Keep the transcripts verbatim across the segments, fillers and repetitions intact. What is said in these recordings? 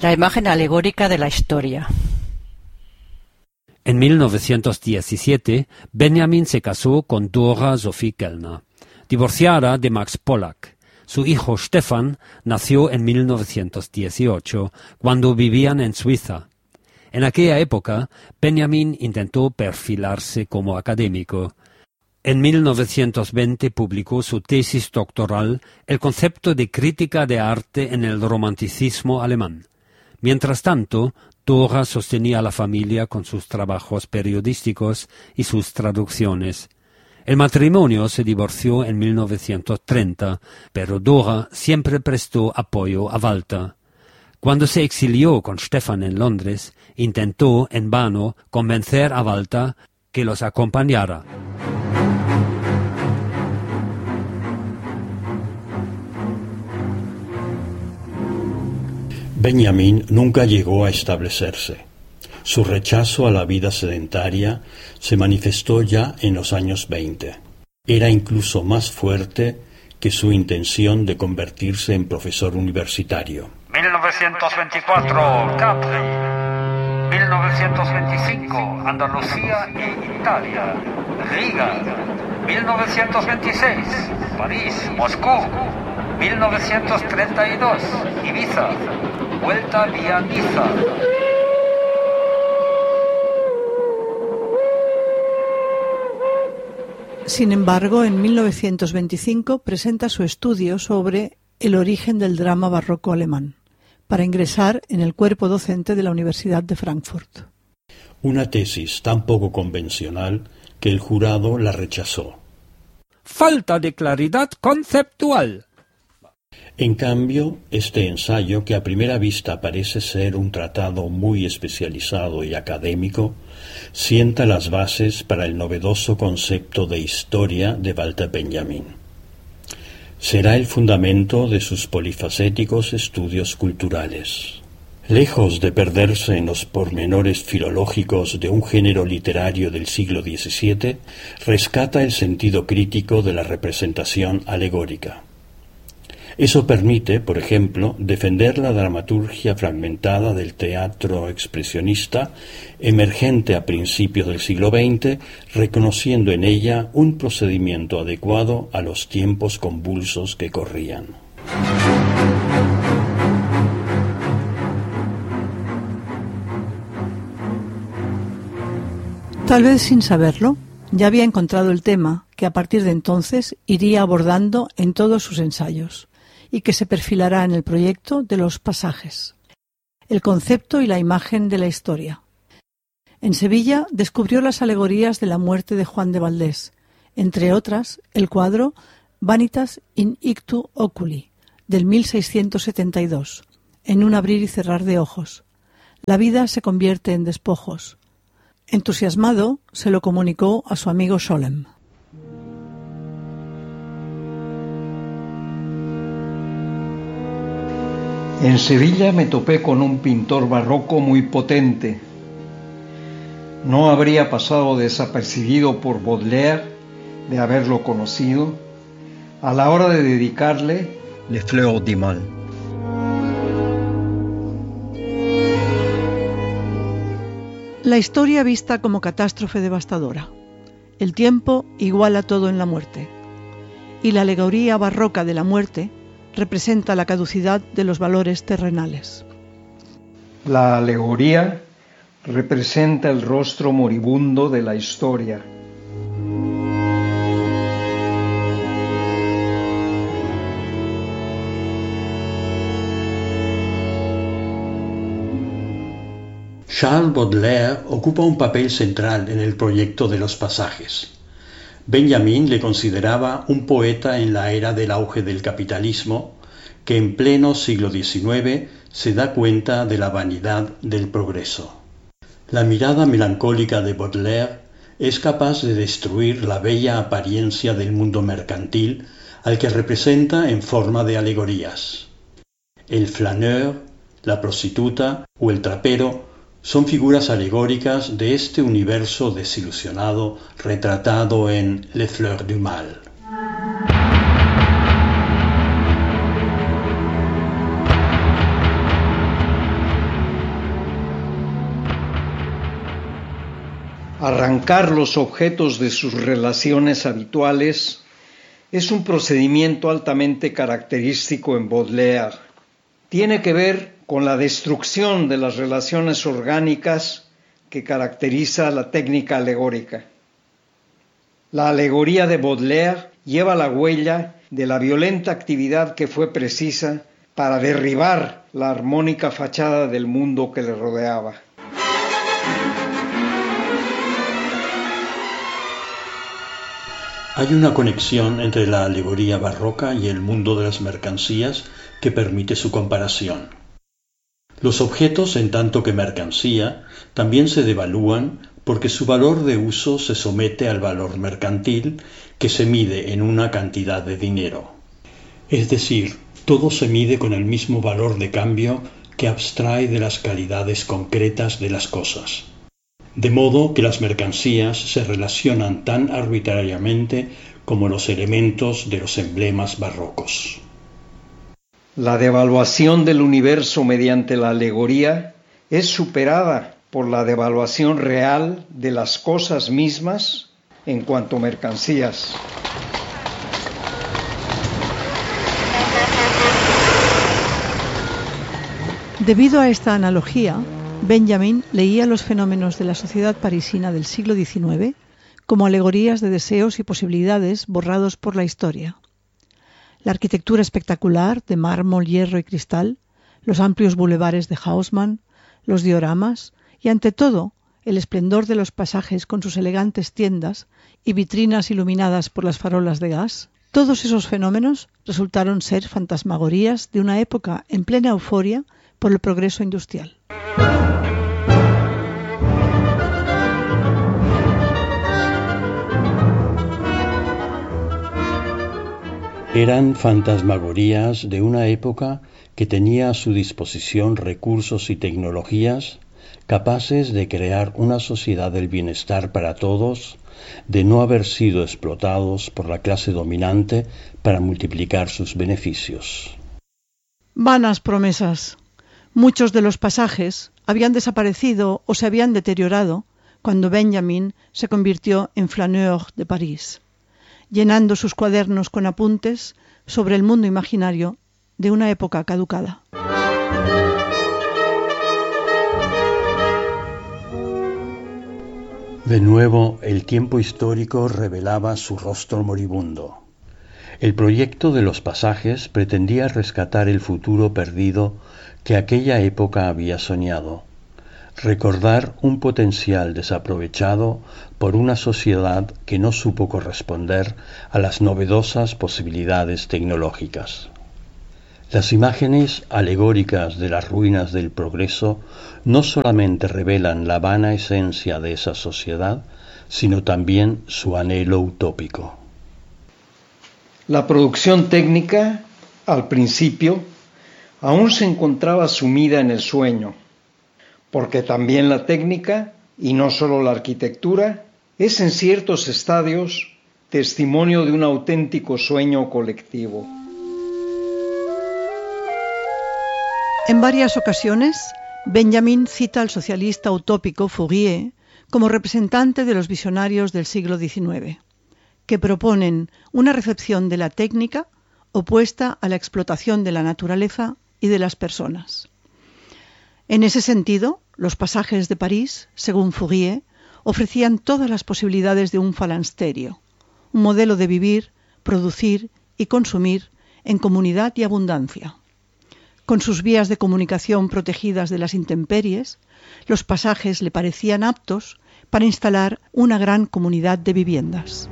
La imagen alegórica de la historia. En mil novecientos diecisiete, Benjamin se casó con Dora Sophie Kellner, divorciada de Max Pollack. Su hijo Stefan nació en mil novecientos dieciocho, cuando vivían en Suiza. En aquella época, Benjamin intentó perfilarse como académico. En mil novecientos veinte publicó su tesis doctoral, El concepto de crítica de arte en el romanticismo alemán. Mientras tanto, Dora sostenía a la familia con sus trabajos periodísticos y sus traducciones. El matrimonio se divorció en mil novecientos treinta, pero Dora siempre prestó apoyo a Walter. Cuando se exilió con Stefan en Londres, intentó en vano convencer a Walter que los acompañara. Benjamin nunca llegó a establecerse. Su rechazo a la vida sedentaria se manifestó ya en los años veinte. Era incluso más fuerte que su intención de convertirse en profesor universitario. mil novecientos veinticuatro, Capri. mil novecientos veinticinco, Andalucía y Italia. Riga. mil novecientos veintiséis, París, Moscú. mil novecientos treinta y dos, Ibiza. Vuelta vía Niza. Sin embargo, en mil novecientos veinticinco presenta su estudio sobre el origen del drama barroco alemán, para ingresar en el cuerpo docente de la Universidad de Frankfurt. Una tesis tan poco convencional que el jurado la rechazó. Falta de claridad conceptual. En cambio, este ensayo, que a primera vista parece ser un tratado muy especializado y académico, sienta las bases para el novedoso concepto de historia de Walter Benjamin. Será el fundamento de sus polifacéticos estudios culturales. Lejos de perderse en los pormenores filológicos de un género literario del siglo diecisiete, rescata el sentido crítico de la representación alegórica. Eso permite, por ejemplo, defender la dramaturgia fragmentada del teatro expresionista, emergente a principios del siglo veinte, reconociendo en ella un procedimiento adecuado a los tiempos convulsos que corrían. Tal vez sin saberlo, ya había encontrado el tema que a partir de entonces iría abordando en todos sus ensayos, y que se perfilará en el proyecto de los pasajes, el concepto y la imagen de la historia. En Sevilla descubrió las alegorías de la muerte de Juan de Valdés, entre otras el cuadro Vanitas in ictu oculi, del mil seiscientos setenta y dos, en un abrir y cerrar de ojos. La vida se convierte en despojos. Entusiasmado, se lo comunicó a su amigo Scholem. En Sevilla me topé con un pintor barroco muy potente. No habría pasado desapercibido por Baudelaire de haberlo conocido a la hora de dedicarle Les Fleurs du Mal. La historia vista como catástrofe devastadora. El tiempo iguala todo en la muerte. Y la alegoría barroca de la muerte representa la caducidad de los valores terrenales. La alegoría representa el rostro moribundo de la historia. Charles Baudelaire ocupa un papel central en el proyecto de los pasajes. Benjamin le consideraba un poeta en la era del auge del capitalismo, que en pleno siglo diecinueve se da cuenta de la vanidad del progreso. La mirada melancólica de Baudelaire es capaz de destruir la bella apariencia del mundo mercantil al que representa en forma de alegorías. El flaneur, la prostituta o el trapero son figuras alegóricas de este universo desilusionado retratado en Les Fleurs du Mal. Arrancar los objetos de sus relaciones habituales es un procedimiento altamente característico en Baudelaire. Tiene que ver con la destrucción de las relaciones orgánicas que caracteriza la técnica alegórica. La alegoría de Baudelaire lleva la huella de la violenta actividad que fue precisa para derribar la armónica fachada del mundo que le rodeaba. Hay una conexión entre la alegoría barroca y el mundo de las mercancías que permite su comparación. Los objetos, en tanto que mercancía, también se devalúan porque su valor de uso se somete al valor mercantil, que se mide en una cantidad de dinero. Es decir, todo se mide con el mismo valor de cambio que abstrae de las calidades concretas de las cosas. De modo que las mercancías se relacionan tan arbitrariamente como los elementos de los emblemas barrocos. La devaluación del universo mediante la alegoría es superada por la devaluación real de las cosas mismas en cuanto mercancías. Debido a esta analogía, Benjamin leía los fenómenos de la sociedad parisina del siglo diecinueve como alegorías de deseos y posibilidades borrados por la historia. La arquitectura espectacular de mármol, hierro y cristal, los amplios bulevares de Haussmann, los dioramas y, ante todo, el esplendor de los pasajes con sus elegantes tiendas y vitrinas iluminadas por las farolas de gas, todos esos fenómenos resultaron ser fantasmagorías de una época en plena euforia por el progreso industrial. Eran fantasmagorías de una época que tenía a su disposición recursos y tecnologías capaces de crear una sociedad del bienestar para todos, de no haber sido explotados por la clase dominante para multiplicar sus beneficios. Vanas promesas. Muchos de los pasajes habían desaparecido o se habían deteriorado cuando Benjamin se convirtió en flaneur de París, llenando sus cuadernos con apuntes sobre el mundo imaginario de una época caducada. De nuevo, el tiempo histórico revelaba su rostro moribundo. El proyecto de los pasajes pretendía rescatar el futuro perdido que aquella época había soñado, recordar un potencial desaprovechado por una sociedad que no supo corresponder a las novedosas posibilidades tecnológicas. Las imágenes alegóricas de las ruinas del progreso no solamente revelan la vana esencia de esa sociedad, sino también su anhelo utópico. La producción técnica, al principio, aún se encontraba sumida en el sueño, porque también la técnica, y no solo la arquitectura, es en ciertos estadios testimonio de un auténtico sueño colectivo. En varias ocasiones, Benjamin cita al socialista utópico Fourier como representante de los visionarios del siglo diecinueve, que proponen una recepción de la técnica opuesta a la explotación de la naturaleza y de las personas. En ese sentido, los pasajes de París, según Fourier, ofrecían todas las posibilidades de un falansterio, un modelo de vivir, producir y consumir en comunidad y abundancia. Con sus vías de comunicación protegidas de las intemperies, los pasajes le parecían aptos para instalar una gran comunidad de viviendas.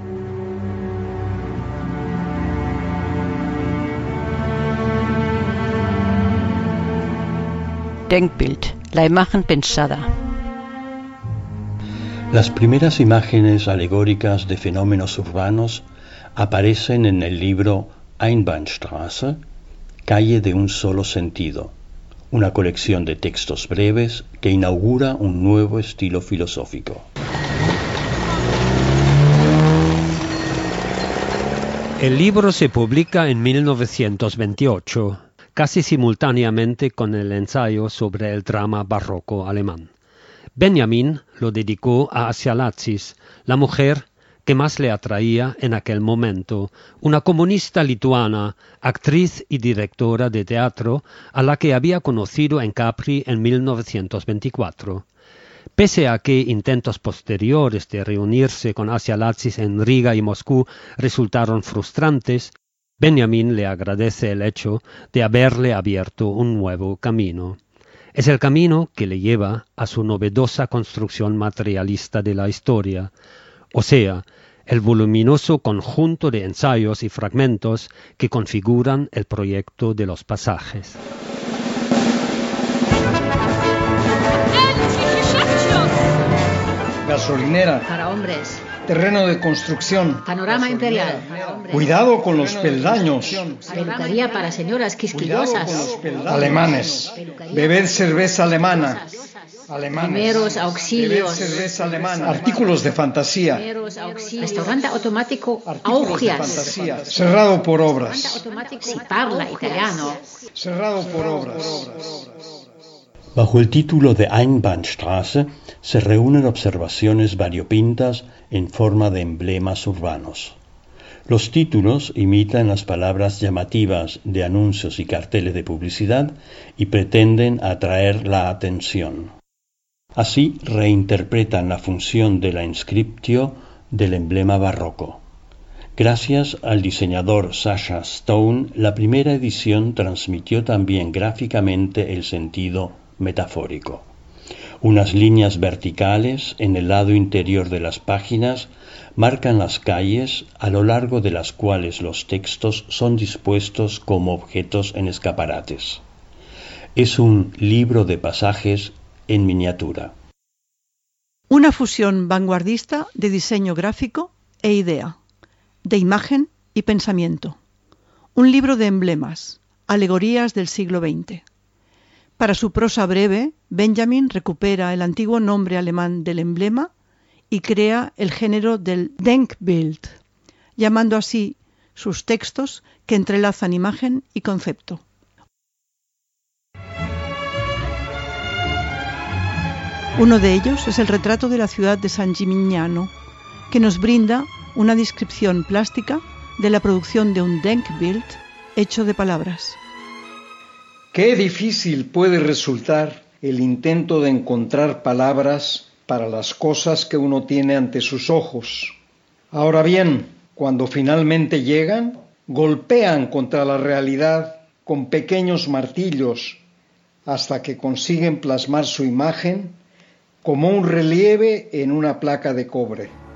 Denkbild, la imagen pensada. Las primeras imágenes alegóricas de fenómenos urbanos aparecen en el libro Einbahnstraße, Calle de un solo sentido, una colección de textos breves que inaugura un nuevo estilo filosófico. El libro se publica en mil novecientos veintiocho, casi simultáneamente con el ensayo sobre el drama barroco alemán. Benjamin lo dedicó a Asialatsis, la mujer que más le atraía en aquel momento, una comunista lituana, actriz y directora de teatro, a la que había conocido en Capri en mil novecientos veinticuatro. Pese a que intentos posteriores de reunirse con Asialatsis en Riga y Moscú resultaron frustrantes, Benjamin le agradece el hecho de haberle abierto un nuevo camino. Es el camino que le lleva a su novedosa construcción materialista de la historia, o sea, el voluminoso conjunto de ensayos y fragmentos que configuran el proyecto de los pasajes. Gasolinera. Para hombres. Terreno de construcción. Panorama imperial. Cuidado con los peldaños. Peluquería para señoras quisquillosas. Alemanes. Beber cerveza alemana. Alemanes. Primeros auxilios. Beber cerveza alemana. Artículos de fantasía. Restaurante automático Augias. Cerrado por obras. Si parla italiano. Cerrado por obras. Bajo el título de Einbahnstraße se reúnen observaciones variopintas en forma de emblemas urbanos. Los títulos imitan las palabras llamativas de anuncios y carteles de publicidad y pretenden atraer la atención. Así reinterpretan la función de la inscriptio del emblema barroco. Gracias al diseñador Sasha Stone, la primera edición transmitió también gráficamente el sentido metafórico. Unas líneas verticales en el lado interior de las páginas marcan las calles a lo largo de las cuales los textos son dispuestos como objetos en escaparates. Es un libro de pasajes en miniatura. Una fusión vanguardista de diseño gráfico e idea, de imagen y pensamiento. Un libro de emblemas, alegorías del siglo veinte. Para su prosa breve, Benjamin recupera el antiguo nombre alemán del emblema y crea el género del Denkbild, llamando así sus textos que entrelazan imagen y concepto. Uno de ellos es el retrato de la ciudad de San Gimignano, que nos brinda una descripción plástica de la producción de un Denkbild hecho de palabras. Qué difícil puede resultar el intento de encontrar palabras para las cosas que uno tiene ante sus ojos. Ahora bien, cuando finalmente llegan, golpean contra la realidad con pequeños martillos hasta que consiguen plasmar su imagen como un relieve en una placa de cobre.